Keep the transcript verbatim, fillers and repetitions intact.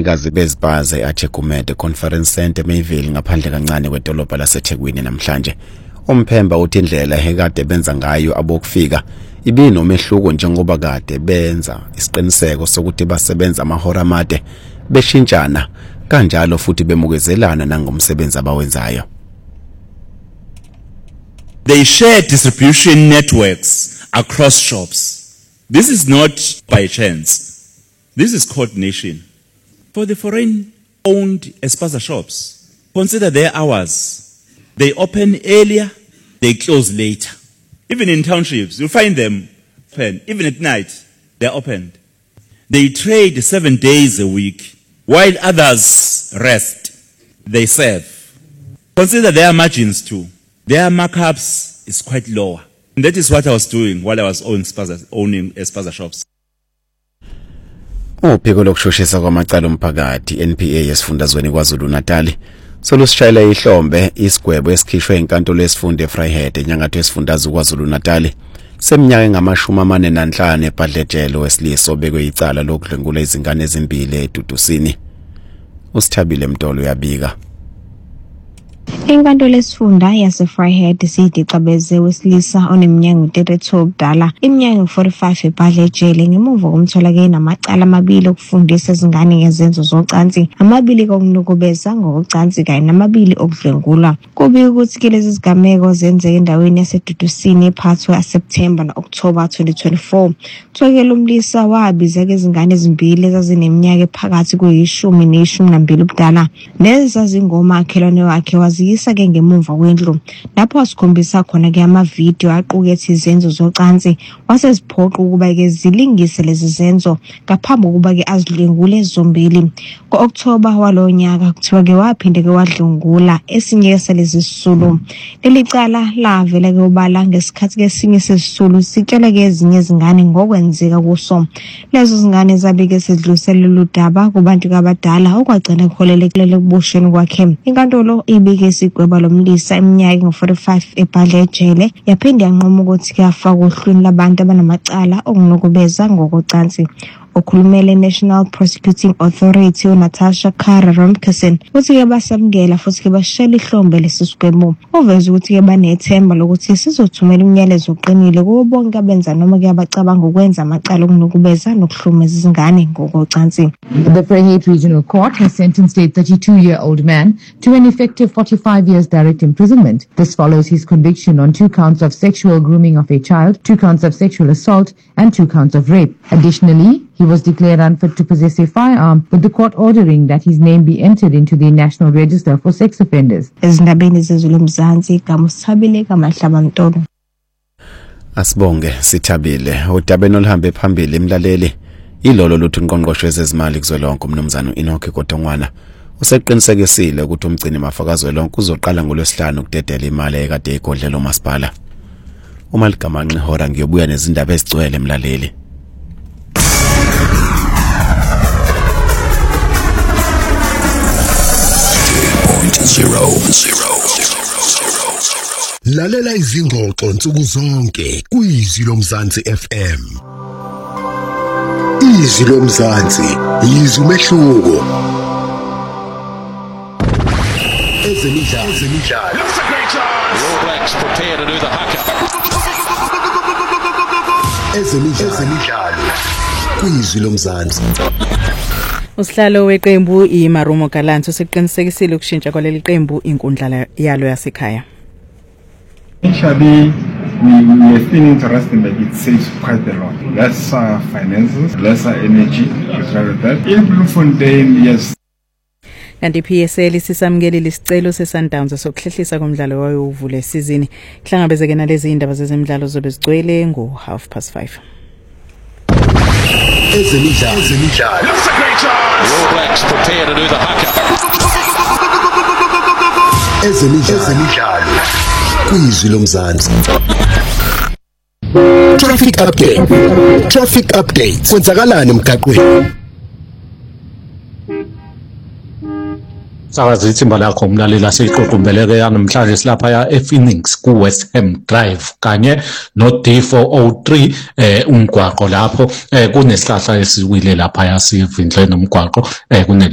abanikazi bezipaza eAchegumede Conference Center Mayville ngaphandle kancane kwedolobha laseThekwini namhlanje. Umphemba uthi indlela ekade benza ngayo abokufika ibinomehluko njengoba kade benza isiqiniseko sokuthi basebenza amahora amade beshintshana kanjalo futhi bemukezelana nangomsebenzi abawenzayo. They share distribution networks across shops. This is not by chance. This is coordination. For the foreign-owned Espaza shops, consider their hours. They open earlier, they close later. Even in townships, you'll find them open. Even at night, they're opened. They trade seven days a week, while others rest. They serve. Consider their margins too. Their markups is quite lower. And that is what I was doing while I was owning Espaza, owning Espaza shops. Uphiko lokushushisa kwamacala omphakathi N P A yesifundazweni kwaZulu Natal solusishayela ihlombe isigwebo esikhishwe inkantolo yesifunde eFryhead enyakatho yesifundazwe kwaZulu Natal seminyaka engamashumi amane nanhlanu ebhadletshelo wesiliso bekwe icala lokudlwengula izingane ezimbili eDudusini. Usithabile Mtolo uyabika. Inkantolo yesifunda yaseFryhead siyidicabeze wesilisa oneminyaka thirty-two obudala iminyaka forty-five ebhadletshele ngemuva komtholakala namacala amabili okufundisa izingane ngezenzo zocansi amabili kokunukubeza ngokucansi kanye namabili okudlwengula. Kubika ukuthi ke lezi zigameko zenzeke endaweni yaseDudusini phakathi kaSeptember noOctober twenty twenty-four. Thokela umlisa wabiza ke izingane ezimbili ezazineminyaka ephakathi kuyishumi neshumi nambili ubudala nezazingoma akhelwane wakhe waziyisa ke ngemuva kwendlu lapho asikhombisa khona ke ama video aqukethe izenzo zocansi waseziphoqa ukuba ke zilingise lezi zenzo ngaphambi kokuba ke azidlwengule zombili. Ngo-October walonyaka kuthiwa ke waphinde ke wadlwengula esinye selezi sisulu. Leli cala lavela ke ubala ngesikhathi ke sinye sesisulu sitshela ke ezinye izingane ngokwenzeka kuso. Lezo zingane zabike sedlulisela udaba kubantu abadala okwagcina kuholelekile kubusheni kwakhe. Inkantolo ibike isigwebo lomlisa iminyaka forty-five ebhadletshele yaphinde yanqoma ukuthi ke afaka uhlwini labantu abanamacala okunukubeza ngokocansi. Okhulumele National Prosecuting Authority uNatasha Kara-Ramkisson uthi ke basamukela futhi ke bashela ihlombe lesisigwebo. Uveza ukuthi ke banethemba lokuthi sizothumela imiyalezo oqinile kubo bonke abenza noma ke abacabanga ukwenza amacala okunukubeza nokuhlumeza izingane ngokocansi. The Vryheid Regional Court has sentenced a thirty-two-year-old man to an effective forty-five years direct imprisonment. This follows his conviction on two counts of sexual grooming of a child, two counts of sexual assault, and two counts of rape. Additionally, he was declared unfit to possess a firearm, with the court ordering that his name be entered into the National Register for Sex Offenders. Ezindabeni zezulu Mzansi kamusithabile kaMahlaba Mtolo. Asibonge sithabile udabeni oluhambe phambili emlaleli ilolo luthi unqonqosho wezezimali kuzwelonke umnumzana uEnoch Godongwana useqinisekisile ukuthi umgcini mafakazi welonke uzoqala ngolwesihlanu ukudedela imali ekade igodlelo masipala. Uma ligamanqe hora ngiyobuya nezindaba ezigcwele emlaleli. Zero, zero, zero. Lalela izingxoxo nsuku zonke kuyizwi lomzansi F M. Izwi lomzansi yizwi umehluko. Ezemidlalo, ezemidlalo. Looks a great chance. The All Blacks prepare to do the haka. Ezemidlalo, ezemidlalo. Kuyizwi lomzansi. Usihlalo weqembu iMarumo Gallants useqinisekisile ukushintsha kwaleli qembu inkundla yalo yasekhaya. Initially, we, we are still interested that it saves quite a lot. Less uh, finances, lesser energy, as well as that. In Bloemfontein, yes. Kanti P S L sisamukele isicelo seSundowns sokuhlehlisa komdlalo wayo uvule isizini. Hlangabezeke nalezi indaba zezemidlalo zobe zigcwele ngo half past five. Ezemidlalo, ezemidlalo. Looks a great chance. The All Blacks prepare to do the haka. Ezemidlalo, ezemidlalo. Kuyizwi lomzansi. Traffic update. Traffic update. Kwenzakalani emgaqweni? Sakazi ithimba lakho umlaleli aseqoqombeleke yanamhlanje silapha ya ePhoenix ku West Ham Drive kanye no D four oh three eh umgwaqo lapho eh kunesihlahla esiwile lapha yasivindle nomgwaqo eh kune